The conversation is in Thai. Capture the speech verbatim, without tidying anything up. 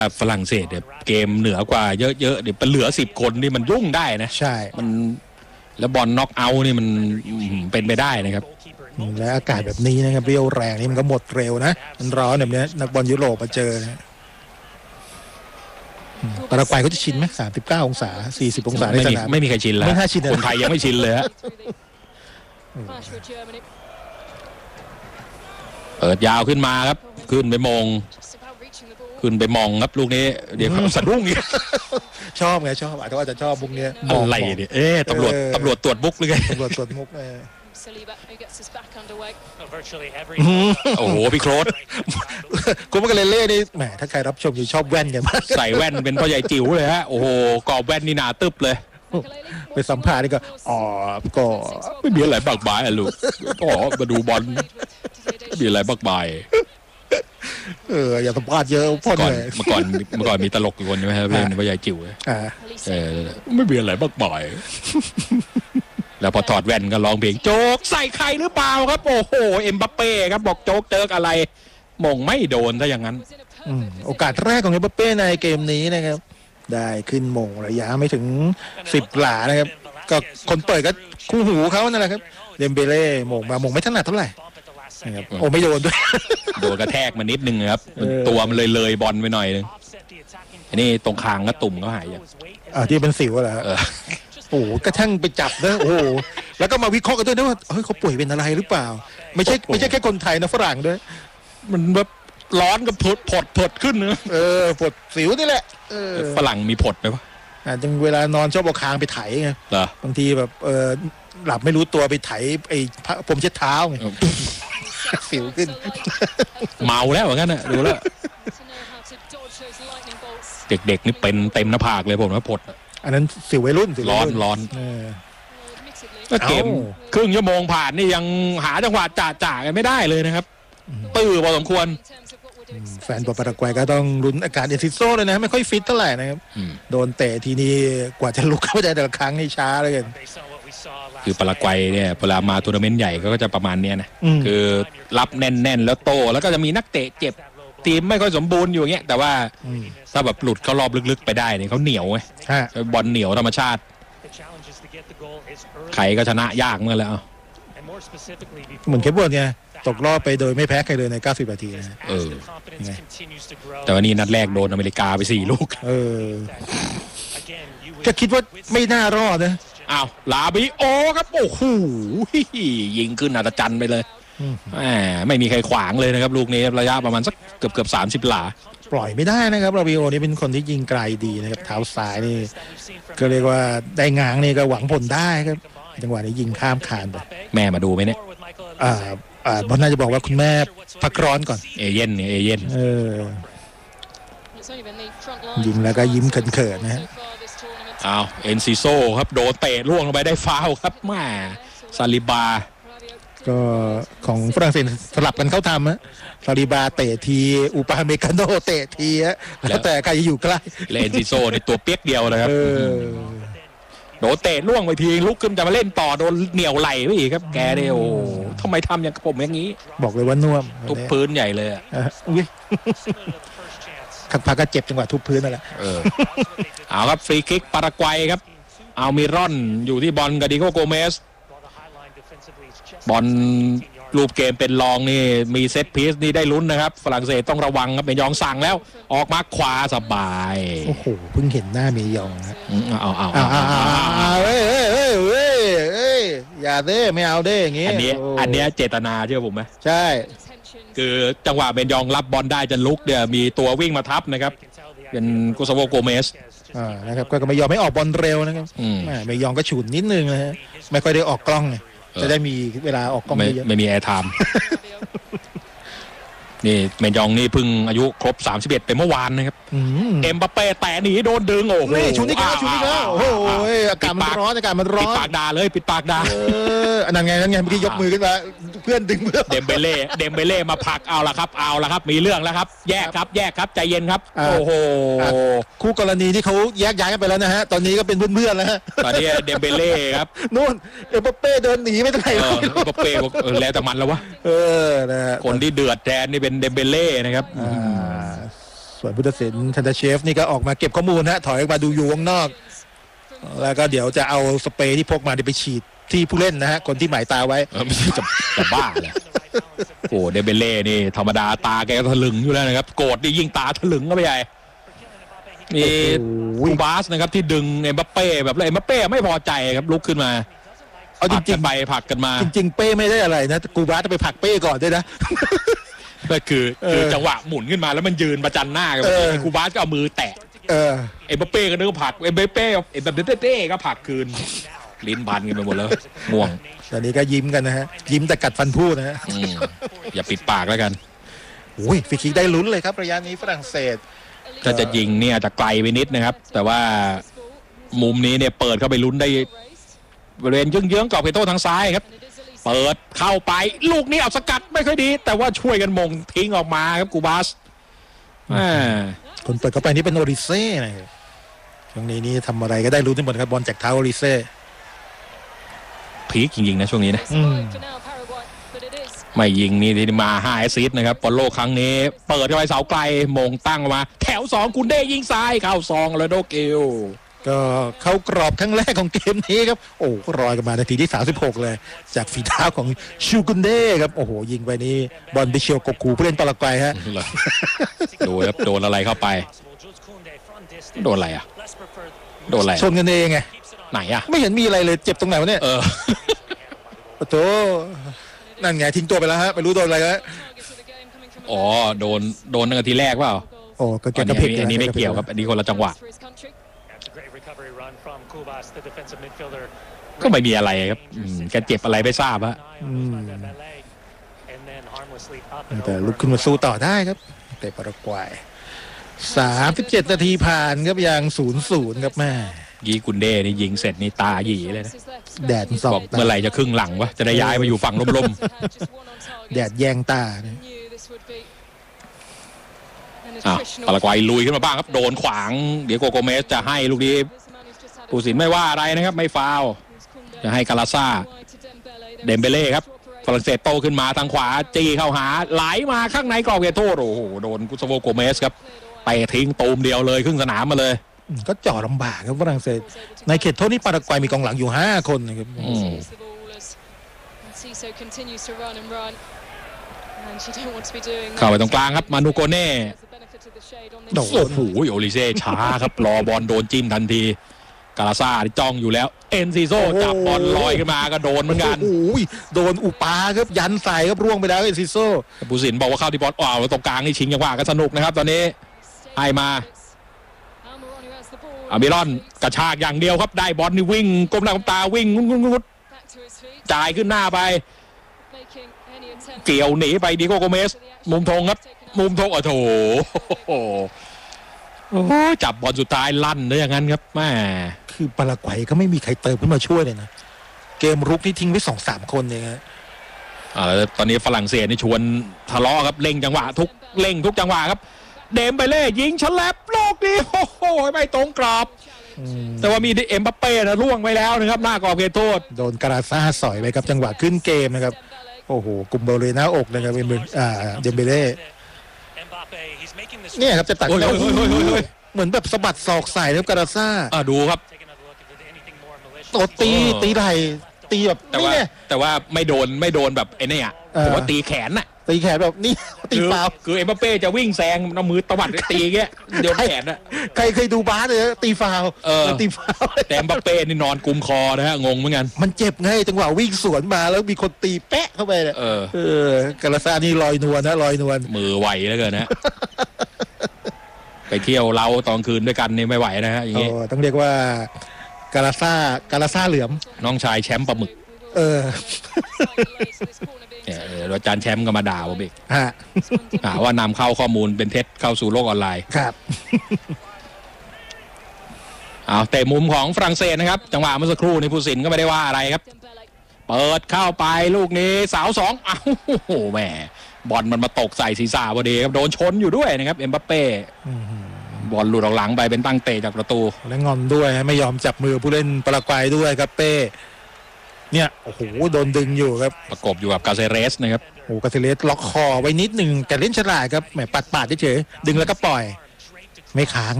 ฝรั่งเศสเนี่ยเกมเหนือกว่าเยอะๆเดี๋ยวเหลือสิบคนนี่มันยุ่งได้นะใช่มันแล้วบอลน็อกเอาท์นี่มันเป็นไปได้นะครับและอากาศแบบนี้นะครับเรียวแรงนี่มันก็หมดเร็วนะมันร้อนแบบนี้นักบอลยุโรปมาเจอนะปารากวัยเขาจะชินไหมสามสิบเก้าองศาสี่สิบองศาในสนามไม่มีใครชินแล้วคนไทยยังไม่ชินเลยฮะเปิดยาวขึ้นมาครับขึ้นไปมองขึ้นไปมองครับลูกนี้เดี๋ยวสะดุ้งอีกชอบไงชอบอาจจะว่าจะชอบบุกเนี้ยอะไรเนี่ยเอ๊ะตำรวจตำรวจตรวจบุกหรือไงตำรวจตรวจมุกเลยโอ้โหพี่โครสกูมันก็เลยเล่นี่แหมถ้าใครรับชมอยู่ชอบแว่นกันมากใส่แว่นเป็นพ่อใหญ่จิ๋วเลยฮะโอ้โหกรอบแว่นนี่หนาตึ๊บเลยไปสัมภาษณ์นี่ก็อ๋อก็ไม่มีอะไรบักบายอะลูกอ๋อมาดูบอลมีอะไรบักบายเอออย่าสัมภาษณ์เยอะพ่อก่อนเมื่อก่อนเมื่อก่อนมีตลกอีกคนใช่ไหมครับเล่นพ่อใหญ่จิ๋วเออไม่มีอะไรบักบายแล้วพอถอดแว่นก็ร้องเพลงโจ๊กใส่ใครหรือเปล่าครับโอ้โหเอ็มบัปเป้ครับบอกโจ๊กเจออะไรมงไม่โดนถ้าอย่างนั้นโอกาสแรกของเอ็มบัปเป้ในเกมนี้นะครับได้ขึ้นมงระยะไม่ถึงสิบหลานะครับก็คนเปิดก็คู่หูเขานั่นแหละครับเดมเบเล่มงมามงไม่ถนัดเท่าไหร่นะครับโอ้ไม่โดนด้วยโดนกระแทกมานิดนึงครับตัวมันเลยเลยบอลไปหน่อยนึงอันนี้ตรงคางก็ตุ่มก็หายอย่างอ่าที่เป็นสิวเหรอโอ้กระทั่งไปจับนะโอ้แล้วก็มาวิเคราะห์กันด้วยนะว่าเฮ้ยเขาป่วยเป็นอะไรหรือเปล่าไม่ใช่ไม่ใช่แค่คนไทยนะฝรั่งด้วยมันแบบร้อนกับผดผดผดขึ้นนะเออผดสิวนี่แหละฝรั่งมีผดไหมวะอ่าจังเวลานอนชอบเอาคางไปไถไงบางทีแบบเออหลับไม่รู้ตัวไปไถไอ้ผมเช็ดเท้าไงสิวขึ้นเมาแล้วเหมือนกันนะดูแล้วเด็กๆนี่เป็นเต็มหน้าผากเลยผมว่าผดอันนั้นสิววัยรุ่นร้อนร้อนเกมครึ่งชั่วโมงผ่านนี่ยังหาจังหวะจ่าจ่ากันไม่ได้เลยนะครับตื้อพอสมควรแฟนบอลปารากวัยก็ต้องลุ้นอาการเอซิโซ่เลยนะไม่ค่อยฟิตเท่าไหร่นะครับโดนเตะทีนี้กว่าจะลุกเข้าได้แต่ละครั้งนี่ช้าเลยกันคือปารากวัยเนี่ยเวลามาทัวร์นาเมนต์ใหญ่ก็จะประมาณนี้นะคือรับแน่นๆแล้วโตแล้วก็จะมีนักเตะเจ็บทีมไม่ค่อยสมบูรณ์อยู่อย่างเงี้ยแต่ว่าถ้าแบบหลุดเขารอบลึกๆไปได้เนี่ยเขาเหนียวไงบอลเหนียวธรรมชาติใครก็ชนะยากเมื่อแล้วเหมือนเคปบอลเนี่ยตกรอบไปโดยไม่แพ้ใครเลยในเก้าสิบนาทีนะเออแต่วันนี้นัดแรกโดนอเมริกาไปสี่ลูกเออก็คิดว่าไม่น่ารอดนะอ้าวลาบิโอครับโอ้โหยิงขึ้นอัศจรรย์ไปเลยไม่มีใครขวางเลยนะครับลูกนี้ระยะประมาณสักเกือบเกือบสามสิบหลาปล่อยไม่ได้นะครับลาบิโอนี่เป็นคนที่ยิงไกลดีนะครับเท้าซ้ายนี่ก็เรียกว่าได้งางนี่ก็หวังผลได้ครับจังหวะนี้ยิงข้ามคานไปแม่มาดูไหมเนี่ยอ่าอ่าบอลน่าจะบอกว่าคุณแม่พักร้อนก่อนเอเย่นเนี่ยเอเย่นเออยิงแล้วก็ยิ้มเขินๆนะฮะอ้าวเอ็นซิโซครับโดนเตะล่วงลงไปได้ฟาวล์ครับแม่ซาลิบาก็ของฝรั่งเศสสลับกันเข้าทำฮะซาลิบาเตะทีอุปาเมกาโนเตะทีฮะแล้วแต่ใครจะอยู่ใกล้เลนซิโซในตัวเปียกเดียวเลยครับโดนเตะล่วงไปทีลุกขึ้นจะมาเล่นต่อโดนเหนี่ยวไหลไปอีกครับแกเดียวทำไมทำอย่างผมอย่างนี้บอกเลยว่าน่วมทุบพื้นใหญ่เลยอ่ะอุ้ยขัดพาก็เจ็บจังหวะทุบพื้นนั่นแหละเออเอาครับฟรีคิกปารากวัยครับเอามิรอนอยู่ที่บอลกับดิโก้โกเมสบอลรูปเกมเป็นรองนี่มีเซตพีซนี่ได้ลุ้นนะครับฝรั่งเศสต้องระวังครับเมยองสั่งแล้วออกมาขวาสบายโอ้โหเพิ่งเห็นหน้าเมยองนะเอาเอาเอาเฮ้ยเฮ้ยเฮ้ยเฮ้ยเฮ้ยอย่าเด้ไม่เอาเด้อย่างงี้อันนี้อันนี้เจตนาเชื่อผมไหมใช่คือจังหวะเมยองรับบอลได้จะลุกเนี่ยมีตัววิ่งมาทับนะครับเป็นกุซาโวโกเมสอ่านะครับก็ไม่ยอมไม่ออกบอลเร็วนะครับเมยองก็ฉุนนิดนึงนะฮะไม่ค่อยได้ออกกล้องเลยจะได้มีเวลาออกกล้องเยอะไม่มีแอร์ไทม์นี่เมยองนี่เพิ่งอายุครบสามสิบเอ็ดไปเมื่อวานนะครับเอ็มบัปเป้แตะหนีโดนดึงโอ้โหชุดนี้แล้วชุดนี้แล้วโอ้โหอากาศมันร้อนอากาศมันร้อนปิดปากด่าเลยปิดปากด่าเอออันนั้นไงนั่นไงเมื่อกี้ยกมือขึ้นมาเพื่อนดึงเพื่อนเดมเบเล่เดมเบเล่มาผลักเอาละครับเอาละครับมีเรื่องแล้วครับแยกครับแยกครับใจเย็นครับโอ้โหคู่กรณีที่เขาแยกย้ายกันไปแล้วนะฮะตอนนี้ก็เป็นเพื่อนๆแล้วฮะตอนนี้เดมเบเล่ครับนู่นเอ็มบัปเป้เดินหนีไม่ได้เอ็มบัปเป้แล้วแต่มันแล้ววะเออนะคนที่เดือดแทนนี่เป็นเดมเบเล่นะครับส่วนพุทธศิลป์ทันตเชฟนี่ก็ออกมาเก็บข้อมูลฮะถอยออกมาดูอยู่วงนอกแล้วก็เดี๋ยวจะเอาสเปรย์ที่พกมาไปฉีดที่ผู้เล่นนะฮะคนที่หมายตาไว้ไม่ใช่จะจะบ้าเลยโอ้เดเบเล่นี่ธรรมดาตาแกก็ถลึงอยู่แล้วนะครับโกรธนี่ยิ่งตาถลึงก็ไปใหญ่นี่คูบาสนะครับที่ดึงเอ็มบัปเป้แบบเอ็มบัปเป้ไม่พอใจครับลุกขึ้นมาเอาจริงๆไปผลักกันมาจริงๆเป้ไม่ได้อะไรนะกูบาสจะไปผลักเป้ก่อนด้วยนะก็คือคือจังหวะหมุนขึ้นมาแล้วมันยืนประจันหน้ากันคูบาสก็เอามือแตะเอ็มบัปเป้ก็นึกว่าผลักเอ็มบัปเป้เอ็มบัปเป้ก็ผลักคืนลิ้นพันกันไปหมดแล้วง่วงตอนนี้ก็ยิ้มกันนะฮะยิ้มแต่กัดฟันพูดนะฮะอย่าปิดปากแล้วกันโอ้ยฟรีคิกได้ลุ้นเลยครับระยะนี้ฝรั่งเศสถ้าจะยิงเนี่ยจะไกลไปนิดนะครับแต่ว่ามุมนี้เนี่ยเปิดเข้าไปลุ้นได้บริเวณเยื้องๆกรอบเขตโทษทางซ้ายครับเปิดเข้าไปลูกนี้เอาสกัดไม่ค่อยดีแต่ว่าช่วยกันมงทิ้งออกมาครับกูบาสคนเปิดเข้าไปนี่เป็นโอริเซ่นะครับช่วงนี้นี่ทำอะไรก็ได้รู้ทั้งหมดครับบอลจากเท้าโอริเซ่พีคจริงๆนะช่วงนี้นะไม่ยิงนี่ที่มาห้าแอสซิสต์นะครับบอลโลกครั้งนี้เปิดเข้าไปเสาไกลมงตั้งมาแถวสองกุนเด้ยิงซ้ายเข้าซองแล้วโดเกลก็เข้ากรอบครั้งแรกของเกมนี้ครับโอ้รอยกันมานาทีที่สามสิบหกเลยจากฝีเท้าของชูกุนเด้ครับโอ้โหยิงไปนี่บอลไปเฉียวกบคูผู้เล่นปารากวัยฮะดูครับโดนอะไรเข้าไปโดนอะไรอ่ะโดนอะไรชนกันเองไงไหนอ่ะไม่เห็นมีอะไรเลยเจ็บตรงไหนวะเนี่ยเออโอ้โหนั่นไงทิ้งตัวไปแล้วฮะไม่รู้โดนอะไรแล้วอ๋อโดนโดนตั้งแต่ทีแรกเปล่าโอ้ก็เกี่ยวกับเพกอันนี้ไม่เกี่ยวครับอันนี้คนละจังหวะก็ไม่มีอะไรครับแกเจ็บอะไรไม่ทราบฮะแต่ลุกขึ้นมาสู้ต่อได้ครับแต่ปารากวัยสามสิบเจ็ดนาทีผ่านครับยังศูนย์ศูนย์ครับแม่ยีกุนเด้นี่ยิงเสร็จนี่ตาหยีเลยนะแดดสอบเมื่อไหร่จะครึ่งหลังวะจะได้ย้ายมาอยู่ฝั่งลมๆแดดแยงตาอ่ะปารากวัยลุยขึ้นมาบ้างครับโดนขวางเดี๋ยวโกโกเมสจะให้ลูกนี้ผู้สินไม่ว่าอะไรนะครับไม่ฟาวจะให้กาลาซ่าเดมเบเล่ครับฝรั่งเศสโตขึ้นมาทางขวาจี้เข้าหาไหลมาข้างในกรอบเขตโทษโอ้โหโดนกุสโวโกเมสครับไปทิ้งตูมเดียวเลยครึ่งสนามมาเลยก็จ่อลำบากครับฝรั่งเศสในเขตโทษนี่ปารากวัยมีกองหลังอยู่ห้าคนนะครับเข้าไปตรงกลางครับมานูโกเน่โอ้โหโอลิเซ่ช้าครับรอบอลโดนจิ้มทันทีกาลาซ่าจ้องอยู่แล้วเอ็นซิโซจับบอลลอยขึ้นมาก็โดนเหมือนกันโอ้ยโดนอุปาครับยันใส่ครับร่วงไปแล้วเอ็นซิโซผู้สินบอกว่าเข้าที่บอลอ้าวตรงกลางนี่ชิงจังหวะกันสนุกนะครับตอนนี้ให้มาอามิรอนกระชากอย่างเดียวครับได้บอลนี่วิ่งก้มหน้าก้มตาวิ่งงุ้นงุ้นงุ้นจ่ายขึ้นหน้าไปเกี่ยวหนีไปดิโกโกเมสมุมธงครับมุมธงโอ้โหจับบอลสุดท้ายลั่นเลยอย่างนั้นครับแม่คือปารากวัยก็ไม่มีใครเติมขึ้นมาช่วยเลยนะเกมรุกที่ทิ้งไว้สองสามคนเองฮะอ่าตอนนี้ฝรั่งเศสนี่ชวนทะเลาะครับเล่งจังหวะทุกเล่งทุกจังหวะครับเดมไปเล่ยิงฉลับโลกนี้โอ้โหไม่ตรงกรอบแต่ว่ามีเอ็มบัปเป้นะล่วงไปแล้วนะครับหน้ากรอบเขตโทษโดนกาลาซ่าสอยไปครับจังหวะขึ้นเกมนะครับโอ้โหกลุ่มบริเวณหน้าอกนะครับเป็นอ่าเดมเบเล่เนี่ยครับจะตัดแล้วเหมือนแบบสะบัดศอกใส่แล้วกาลาซ่าอ่าดูครับโตตีตีไหล่ตีแบบแต่ว่าแต่ว่าไม่โดนไม่โดนแบบไอ้นี่อ่ะผมว่าตีแขนน่ะตีแขนแบบนี่ตีเปล่าคือเอ็มบัปเป้จะวิ่งแซงเอามือตวัดตีเงี้ยโดนแขนอ่ะใครเคยดูบาสเลยตีฟาวเออตีฟาวแต่เอ็มบัปเป้นี่นอนกุมคอนะฮะงงเหมือนกันมันเจ็บไงจังหวะวิ่งสวนมาแล้วมีคนตีแปะเข้าไปเนี่ยเออเออกาลาซ่านี่ลอยนวลนะลอยนวลมือไวแล้วเกินนะไปเที่ยวเราตอนคืนด้วยกันนี่ไม่ไหวนะฮะอย่างงี้ต้องเรียกว่ากาลาซ่ากาลาซ่าเหลือมน้องชายแชมป์ปลาหมึกเออเนี่ยอาจารย์แชมป์ก็มาด่าผมอีกหาว่านำเข้าข้อมูลเป็นเท็จเข้าสู่โลกออนไลน์ครับเอาเตะมุมของฝรั่งเศสนะครับจังหวะเมื่อสักครู่นี่ผู้สินก็ไม่ได้ว่าอะไรครับเปิดเข้าไปลูกนี้สาวสองอ้าวโอ้โหแหมบอลมันมาตกใส่ศีรษะพอดีครับโดนชนอยู่ด้วยนะครับเอ็มบัปเป้บอลหลุดออกหลังไปเป็นตั้งเตะจากประตูและงอนด้วยไม่ยอมจับมือผู้เล่นปารากวัยด้วยครับเป้เนี่ยโอ้โหโดนดึงอยู่ครับประกบอยู่กับกาเซเรสนะครับโอ้กาเซเรสล็อกคอไว้นิดหนึ่งแต่เล่นฉลาดครับแหมปัดปาดเฉยๆดึงแล้วก็ปล่อยไม่ค้าง